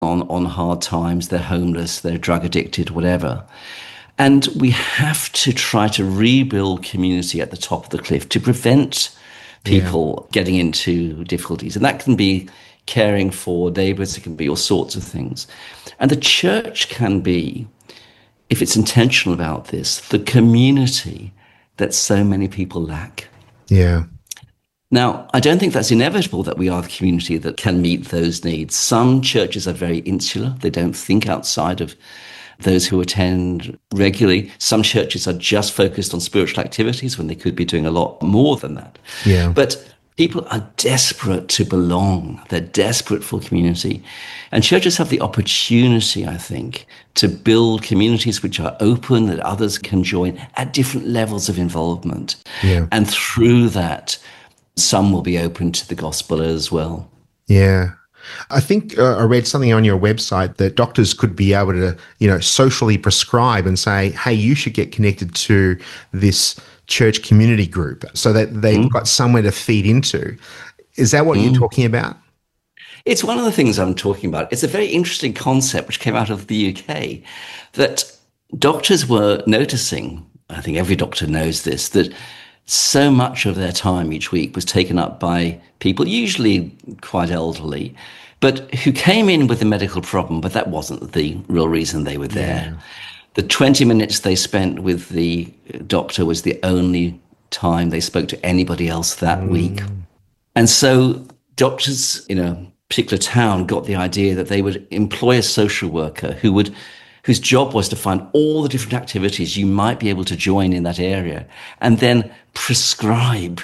on hard times, they're homeless, they're drug addicted, whatever. And we have to try to rebuild community at the top of the cliff to prevent Yeah. people getting into difficulties. And that can be caring for neighbors, it can be all sorts of things. And the church can be, if it's intentional about this, the community that so many people lack. Yeah. Now, I don't think that's inevitable that we are the community that can meet those needs. Some churches are very insular. They don't think outside of those who attend regularly. Some churches are just focused on spiritual activities when they could be doing a lot more than that. Yeah. But people are desperate to belong. They're desperate for community. And churches have the opportunity, I think, to build communities which are open, that others can join at different levels of involvement. Yeah. And through that, some will be open to the gospel as well. Yeah. I think I read something on your website that doctors could be able to, socially prescribe and say, hey, you should get connected to this church community group so that they've got somewhere to feed into. Is that what you're talking about? It's one of the things I'm talking about. It's a very interesting concept which came out of the UK that doctors were noticing. I think every doctor knows this, that so much of their time each week was taken up by people, usually quite elderly, but who came in with a medical problem, but that wasn't the real reason they were there. Yeah. The 20 minutes they spent with the doctor was the only time they spoke to anybody else that week. And so doctors in a particular town got the idea that they would employ a social worker whose job was to find all the different activities you might be able to join in that area and then prescribe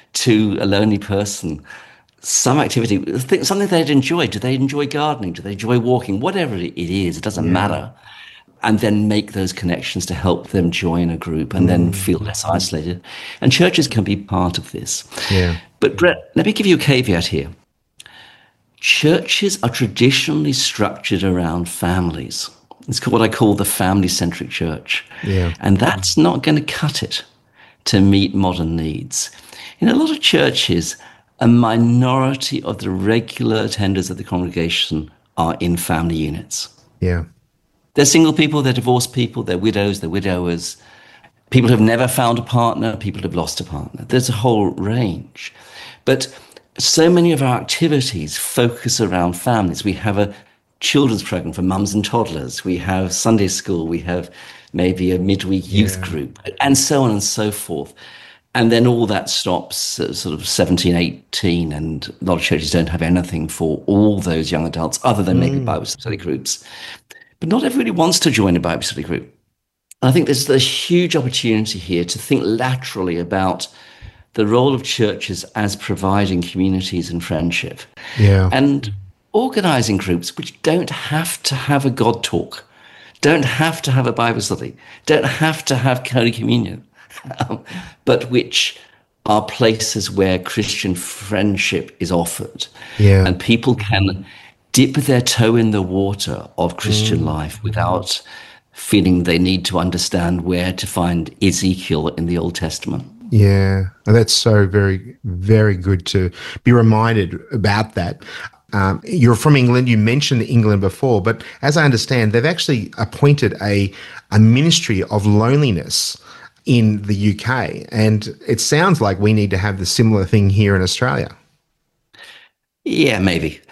to a lonely person some activity, something they'd enjoy. Do they enjoy gardening? Do they enjoy walking? Whatever it is, it doesn't matter. And then make those connections to help them join a group and then feel less isolated. And churches can be part of this. Yeah. But Brett, let me give you a caveat here. Churches are traditionally structured around families. It's what I call the family-centric church. Yeah. And that's not going to cut it to meet modern needs. In a lot of churches, a minority of the regular attenders of the congregation are in family units. Yeah. They're single people, they're divorced people, they're widows, they're widowers, people who have never found a partner, people who have lost a partner. There's a whole range. But so many of our activities focus around families. We have a children's program for mums and toddlers. We have Sunday school. We have maybe a midweek youth group, and so on and so forth. And then all that stops at sort of 17, 18, and a lot of churches don't have anything for all those young adults other than maybe Bible study groups. But not everybody wants to join a Bible study group. And I think there's a huge opportunity here to think laterally about the role of churches as providing communities and friendship. Yeah. And organizing groups which don't have to have a God talk, don't have to have a Bible study, don't have to have Holy Communion, but which are places where Christian friendship is offered. Yeah. And people can dip their toe in the water of Christian life without feeling they need to understand where to find Ezekiel in the Old Testament. Yeah. And that's so very, very good to be reminded about that. You're from England. You mentioned England before, but as I understand, they've actually appointed a ministry of loneliness in the UK. And it sounds like we need to have the similar thing here in Australia. Yeah, maybe.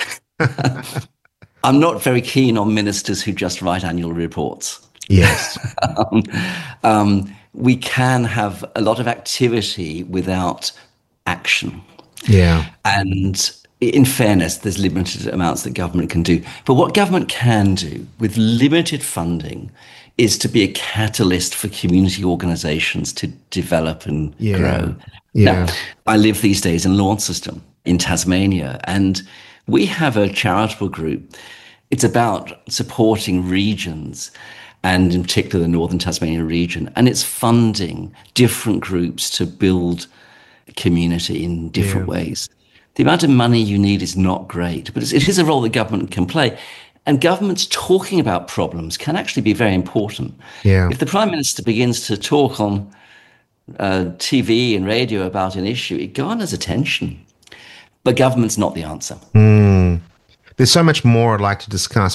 I'm not very keen on ministers who just write annual reports. Yes. We can have a lot of activity without action. Yeah. And in fairness, there's limited amounts that government can do. But what government can do with limited funding is to be a catalyst for community organizations to develop and grow. Yeah. Now, I live these days in Launceston in Tasmania, and we have a charitable group. It's about supporting regions, and in particular the Northern Tasmania region, and it's funding different groups to build community in different ways. The amount of money you need is not great, but it is a role that government can play. And governments talking about problems can actually be very important. Yeah. If the Prime Minister begins to talk on TV and radio about an issue, it garners attention. But government's not the answer. There's so much more I'd like to discuss,